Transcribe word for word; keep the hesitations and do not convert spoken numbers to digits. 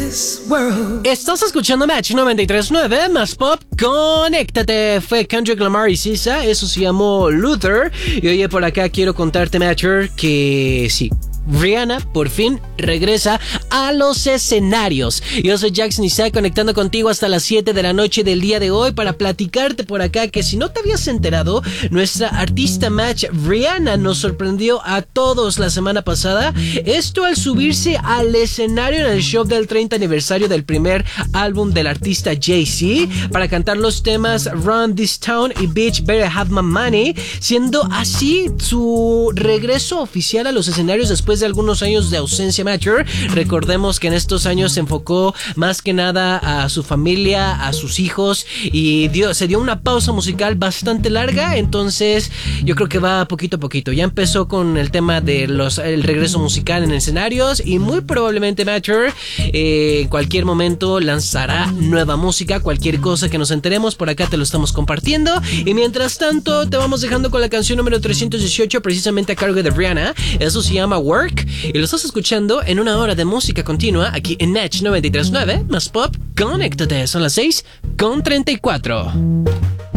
Estás escuchando Match noventa y tres punto nueve, más pop, conéctate. Fue Kendrick Lamar y S Z A, eso se llamó Luther. Y oye, por acá quiero contarte, Matcher, que sí, Rihanna por fin regresa a los escenarios. Yo soy Jackson Isaac, conectando contigo hasta las siete de la noche del día de hoy para platicarte por acá que si no te habías enterado, nuestra artista Match Rihanna nos sorprendió a todos la semana pasada. Esto al subirse al escenario en el show del treinta aniversario del primer álbum del artista Jay-Z para cantar los temas Run This Town y Bitch Better Have My Money, siendo así su regreso oficial a los escenarios después de algunos años de ausencia. Matcher, recordemos que en estos años se enfocó más que nada a su familia, a sus hijos, y dio, se dio una pausa musical bastante larga. Entonces yo creo que va poquito a poquito. Ya empezó con el tema de los el regreso musical en escenarios y muy probablemente Matcher eh, en cualquier momento lanzará nueva música. Cualquier cosa que nos enteremos por acá te lo estamos compartiendo, y mientras tanto te vamos dejando con la canción número trescientos dieciocho, precisamente a cargo de Rihanna. Eso se llama Work y lo estás escuchando en una hora de música continua aquí en Match noventa y tres punto nueve, más pop, conéctate. Son las seis con treinta y cuatro.